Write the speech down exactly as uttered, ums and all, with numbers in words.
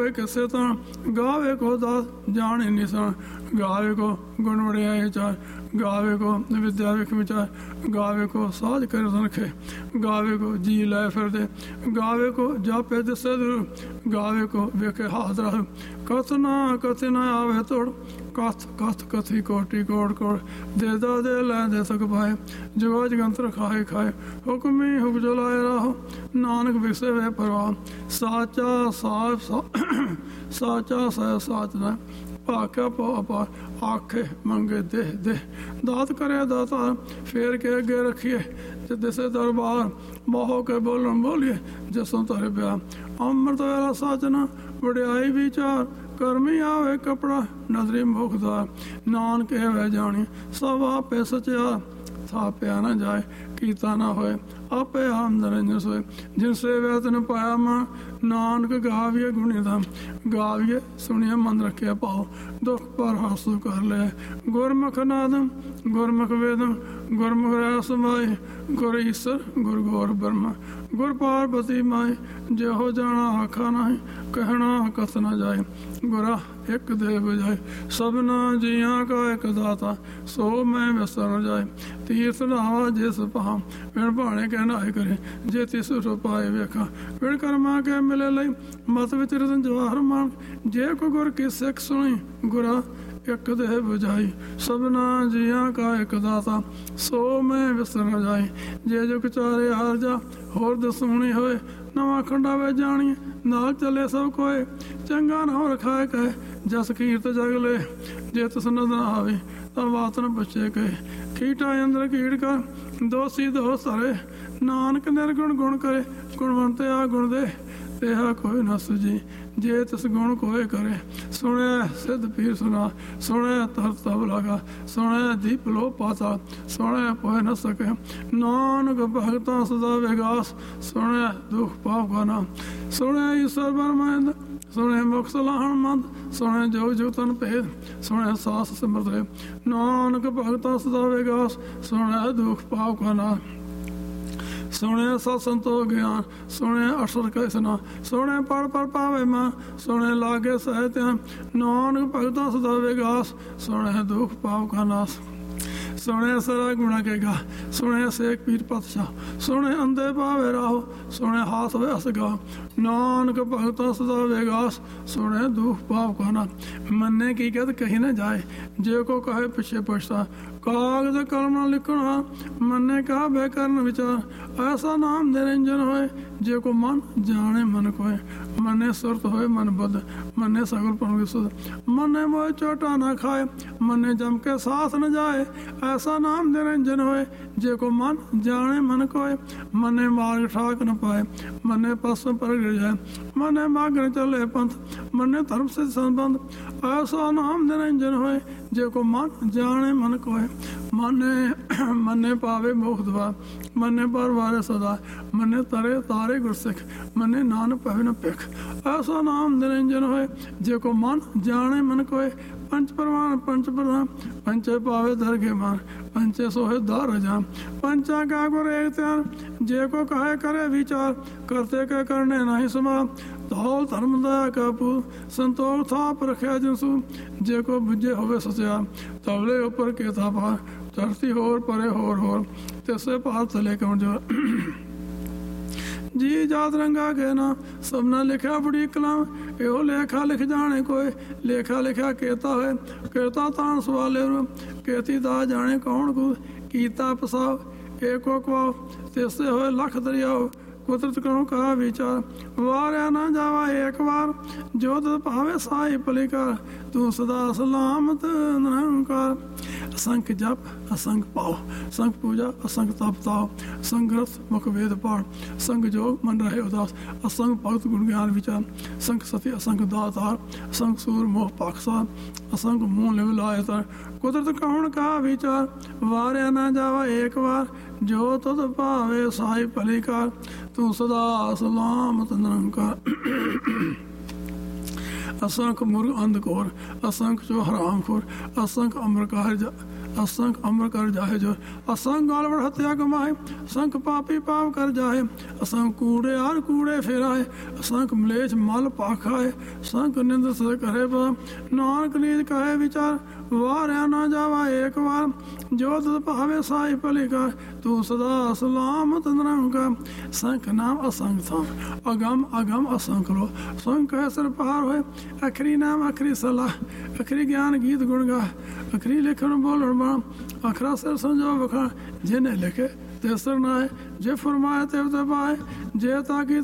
होए किसे तन, गावे को दास जाने निशान, गावे को गुण वड़ियाई चार, गावे को विद्या विख विचार, गावे को साज कर रखे, गावे को जी लाए फिर दे, गावे को जापे दिसे दूर, गावे को वेखे हाथ रह, कथ ना कथ ना आवे तोड़, कथ कथ कथी कोटि कोट कोट, दे दा दे लै दे सक पाए, जुगा जगंतर खाए खाए, हुक्मी हुक जलाए राहो, नानक विसे वे परवाह, साचा साफ सा, साचा सा साच न, भाख्या पा अपार, आखे मंगे दे दे, दात करे दाता फेर के अगे रखिए, दिसे दरबार मोहो के बोलन बोलिए, जसों तारे ब्याह, अमृत वेला साजना वड्याई विचार, कर्मी आवे कपड़ा नजरी मुखदार, नानक वे जानी सब आपे सचिया, थाप्या न जाए कीता ना होए, आपे हम निरंजन सोए, जिनसे वेतन पाया मां, नानक गाविए गुणी धाम, गाविए सुनिए मन रखे पाओ, दुख पर हासु कर ले, गुरमुख नादम गुरमुख वेदम, गुरमुख रस माई, गुर ईश्वर गुर गौर ब्रह्मा, गुर पार्वती माई, जे हो जाना आखा नहीं, कहना कथ न जाए, गुरा एक दे बजाए, सबना जिया का एक दाता, सो मैं विसर न जाए, तीर्थ नावा जिस पहा, विण भाणे के नाय करे, जे तिस पाए वेखा, विण कर्मा के मिले लई, मत विच रतन जवाहर मान, जे को गुर की सिख सुनी, गुरा एक दे बुझाई, सबना जिया का एक दाता, सो मैं विसर न जाए, जे जुग चारे हार जा, होर दसूनी होए, नवा खंडा वे जानी, नाल चले सब कोए, चंगा नाम रखाए कहे, जस कीर्त जग ले, जे तिस नद न आवे, तब बात न बचे कहे, कीटा अंदर कीड़ कर, दोषी दो सरे, नानक निर्गुण गुण करे, गुणवंते आ गुण दे, तेहा कोई न सुजी, जे तिस गुण कोई करे, सुने सिद्ध पीर सुना, सुने तर तब लगा, सुने दीप लो पाता, सुने पोए न सके, नानक भगता सदा विगास, सुने दुख पाप का नाम, सुने ईश्वर ब्रह्मांड, सुने मुख सलाहन मंद, सुने जो जो तन भेद, सुने सास सिमरत रे, नानक भगता सदा विगास, सुने दुख पाप का नाम, सुने सत्संतो ज्ञान, सुने अक्षर कैसना, सुने पढ़ पढ़ पावे मां, सुने लागे सहत्या, नानक भगता सदा विगास, सुने दुख पाप का नाश, सुने सरा गुणा के गा, सुने सेक पीर पतशाह, सुने अंधे पावे राहो, सुने हाथ वे अस गा, नानक भगता सदा विगास, सुने दुख पाप का नाश, मन्ने की गत कहीं न जाए, जे को कहे पीछे पछता, कागज कलम न लिखना, मन्ने कहा बेकरन विचार, ऐसा नाम निरंजन होए, जे को मन जाने मन कोय, मन्ने सुरत होए मन बुद्ध, मन्ने सगल पर सुध, मन्ने मोह चोटा न खाए, मन्ने जम के साथ न जाए, ऐसा नाम निरंजन होए, जे को मन जाने मन कोय, मन्ने मार्ग ठाक न पाए, मन्ने पश्चिम पर गिर जाए, मन्ने मार्ग चले पंथ, मन्ने धर्म से संबंध, ऐसा नाम निरंजन होए, जे को मन जाने मन कोय, मन्ने मन्ने पावे मोक्ष द्वार, मन्ने पर वारे सदा, मन्ने तरे तारे गुरसिख, मन्ने नान पवे न पिख, ऐसा नाम निरंजन होए, जे को मन जाने मन कोय, पंच प्रमाण पंच प्रधान, पंचे पावे दरगे मान, पंचे सोहे दार जान, पंचा का गुर एक त्यान, जे को कहे करे विचार, करते के करने नहीं समा, धौल धर्म दया का पूत, संतोष थाप रखे जिनसू, जे को बुझे होवे सचा, तबले ऊपर के था पार, धरती होर परे होर होर, तिससे पार चले कमजोर, जी जात रंगा के ना, सबना लिखा बड़ी कलाम, यो लेखा लिख जाने कोई, लेखा लिखा केता है, केता तान सवाले रू, केती दा जाने कौन को, कीता पसाव, एको क्वाव, तिससे होए लख दरियाव, कुदरत करो का विचार, वार ना जावा एक बार, जो तद पावे साई पलिकार, तू सदा सलामत निरंकार, असंख्य जप असंख्य पाओ, संख पूजा असंख्य तप ताओ, संग रथ मुख वेद पाठ, संग जोग मन रहे उदास, असंग भक्त गुण ज्ञान विचार, संग सती असंग दातार, असंग सूर मोह पाकसार, असंग मुंह लिव लायतार, कुदरत कौन का विचार, वारे न जावा एक बार, जो तद पावे साई पलिकार, तू सदा सलामत निरंकार, असंख्य मुर्ग अंधकोर, असंख्य जो हराम खोर, असंख्य अम्र कार्य, असंख अमर कर जाए जो, असंख गालवड़ हत्या कमाए, असंख पापी पाप कर जाए, असंख कूड़े आर कूड़े फेराए, असंख मलेच मल पाखाए, संख निंद से करे बा, नानक नीज कहे विचार, वार्या ना जावा एक बार, जो तद भावे साई पलिका, तू सदा सलामत निरंकार। संख नाम असंख था, अगम अगम असंख लो, संख है सर पार होए, अखरी नाम अखरी सलाह, अखरी ज्ञान गीत गुण गा, अखरी लिखन बोलण बाण, अखरा सिर संजो बखान, जिन्हें लिखे ते सर नाए, जे फरमाए ते पाए, जे ताकि